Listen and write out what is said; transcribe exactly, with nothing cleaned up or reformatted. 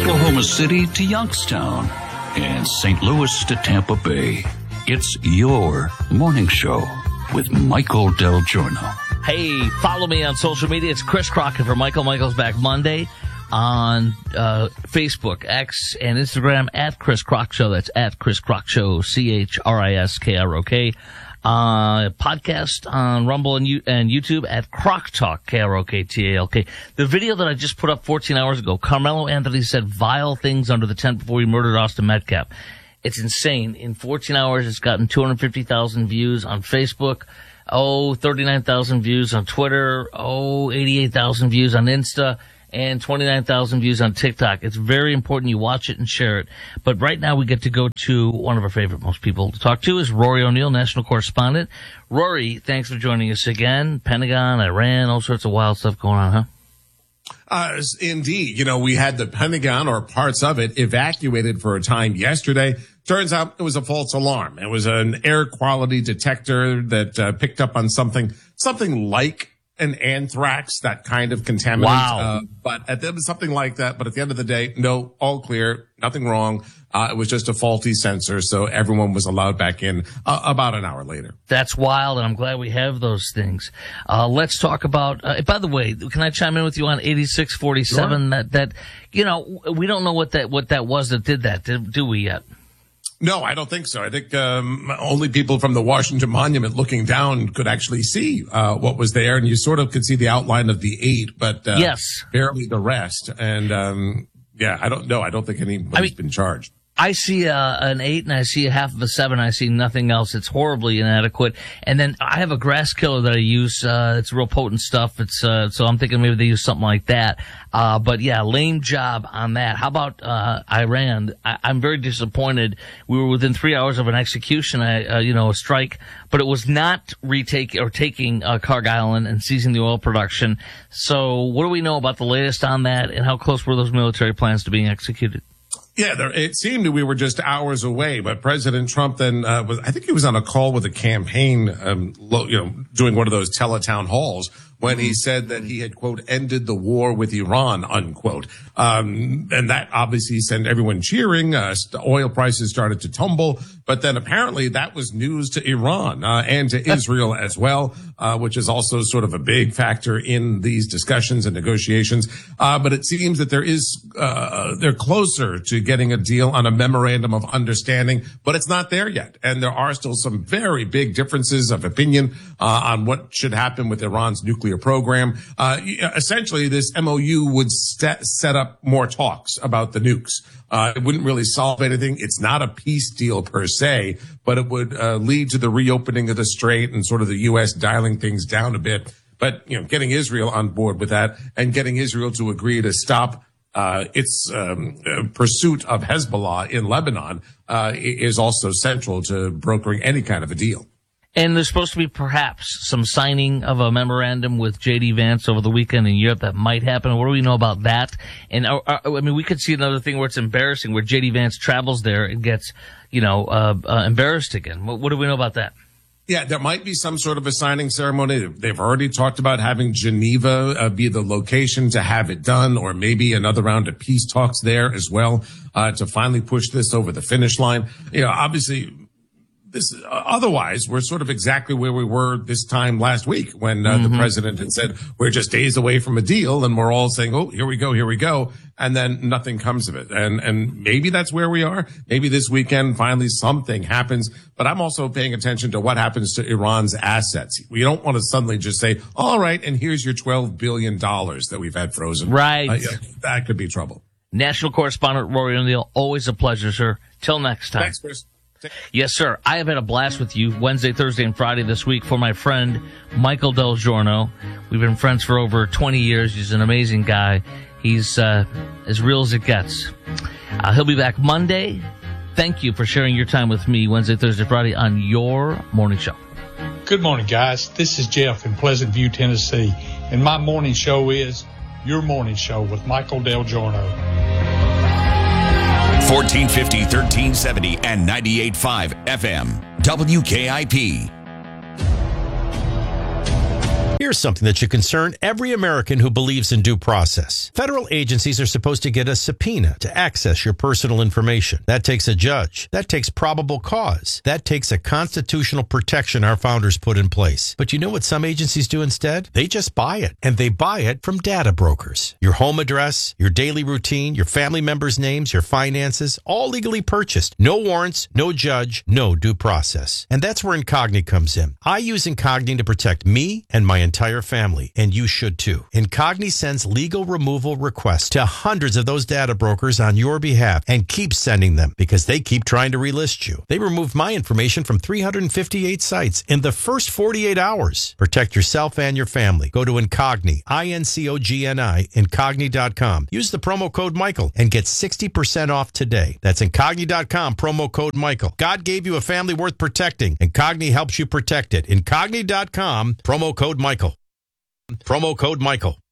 Oklahoma City to Youngstown, and Saint Louis to Tampa Bay. It's your morning show with Michael Del Giorno. Hey, follow me on social media. It's Chris Crockett for Michael. Michael's back Monday on uh, Facebook, X, and Instagram at Chris Crock Show. That's at Chris Crock Show, C H R I S K R O K. Uh, podcast on Rumble and, U- and YouTube at Crock Talk, K R O K T A L K. The video that I just put up fourteen hours ago, Carmelo Anthony said vile things under the tent before he murdered Austin Metcalf. It's insane. In fourteen hours, it's gotten two hundred fifty thousand views on Facebook. Oh, thirty-nine thousand views on Twitter. Oh, eighty-eight thousand views on Insta. And twenty-nine thousand views on TikTok. It's very important you watch it and share it. But right now we get to go to one of our favorite most people to talk to is Rory O'Neill, national correspondent. Rory, thanks for joining us again. Pentagon, Iran, all sorts of wild stuff going on, huh? Uh, indeed. You know, we had the Pentagon or parts of it evacuated for a time yesterday. Turns out it was a false alarm. It was an air quality detector that uh, picked up on something, something like an anthrax, that kind of contaminant. Wow. Uh, but at the, something like that. But at the end of the day, no, all clear, nothing wrong. Uh, it was just a faulty sensor. So everyone was allowed back in uh, about an hour later. That's wild. And I'm glad we have those things. Uh, let's talk about, uh, by the way, can I chime in with you on eighty-six forty-seven? Sure. That, that, you know, we don't know what that, what that was that did that. Do, do we yet? No, I don't think so. I think um, only people from the Washington Monument looking down could actually see uh, what was there, and you sort of could see the outline of the eight, but uh, yes, barely the rest. And um, yeah, I don't know. I don't think anybody's I mean, been charged. I see uh, an eight and I see a half of a seven. I see nothing else. It's horribly inadequate. And then I have a grass killer that I use. Uh, it's real potent stuff. It's, uh, so I'm thinking maybe they use something like that. Uh, but yeah, lame job on that. How about, uh, Iran? I, I'm very disappointed. We were within three hours of an execution, uh, you know, a strike, but it was not retaking or taking, uh, Karg Island and seizing the oil production. So what do we know about the latest on that and how close were those military plans to being executed? Yeah, there, it seemed we were just hours away, but President Trump then uh, was, I think he was on a call with a campaign, um, lo, you know, doing one of those teletown halls when he said that he had, quote, ended the war with Iran, unquote. Um, and that obviously sent everyone cheering. Uh, oil prices started to tumble, but then apparently that was news to Iran, uh, and to Israel as well, uh, which is also sort of a big factor in these discussions and negotiations. Uh, but it seems that there is, uh, they're closer to getting a deal on a memorandum of understanding, but it's not there yet. And there are still some very big differences of opinion, uh, on what should happen with Iran's nuclear program. Uh, essentially this M O U would st- set up more talks about the nukes. Uh, it wouldn't really solve anything. It's not a peace deal per se, but it would, uh, lead to the reopening of the strait and sort of the U S dialing things down a bit. But, you know, getting Israel on board with that and getting Israel to agree to stop Uh, its um, uh, pursuit of Hezbollah in Lebanon uh, is also central to brokering any kind of a deal. And there's supposed to be perhaps some signing of a memorandum with J D Vance over the weekend in Europe that might happen. What do we know about that? And uh, uh, I mean, we could see another thing where it's embarrassing, where J D Vance travels there and gets, you know, uh, uh, embarrassed again. What, what do we know about that? Yeah, there might be some sort of a signing ceremony. They've already talked about having Geneva uh, be the location to have it done, or maybe another round of peace talks there as well, uh, to finally push this over the finish line. You know, obviously, this, uh, otherwise, we're sort of exactly where we were this time last week when uh, mm-hmm. the president had said, we're just days away from a deal, and we're all saying, oh, here we go, here we go. And then nothing comes of it. And, and maybe that's where we are. Maybe this weekend finally something happens. But I'm also paying attention to what happens to Iran's assets. We don't want to suddenly just say, all right, and here's your twelve billion dollars that we've had frozen. Right. Uh, yeah, that could be trouble. National correspondent Rory O'Neill, always a pleasure, sir. Till next time. Thanks, Chris. Yes, sir. I have had a blast with you Wednesday, Thursday, and Friday this week for my friend Michael Del Giorno. We've been friends for over twenty years. He's an amazing guy. He's uh, as real as it gets. Uh, he'll be back Monday. Thank you for sharing your time with me Wednesday, Thursday, Friday on your morning show. Good morning, guys. This is Jeff in Pleasant View, Tennessee, and my morning show is Your Morning Show with Michael Del Giorno. fourteen fifty, thirteen seventy, and ninety-eight point five F M. W K I P. Here's something that should concern every American who believes in due process. Federal agencies are supposed to get a subpoena to access your personal information. That takes a judge. That takes probable cause. That takes a constitutional protection our founders put in place. But you know what some agencies do instead? They just buy it, and they buy it from data brokers. Your home address, your daily routine, your family members' names, your finances, all legally purchased. No warrants, no judge, no due process. And that's where Incogni comes in. I use Incogni to protect me and my entire family, and you should too. Incogni sends legal removal requests to hundreds of those data brokers on your behalf and keeps sending them because they keep trying to relist you. They removed my information from three hundred fifty-eight sites in the first forty-eight hours. Protect yourself and your family. Go to Incogni, I N C O G N I, Incogni dot com. Use the promo code Michael and get sixty percent off today. That's Incogni dot com, promo code Michael. God gave you a family worth protecting. Incogni helps you protect it. Incogni dot com, promo code Michael. Promo code Michael.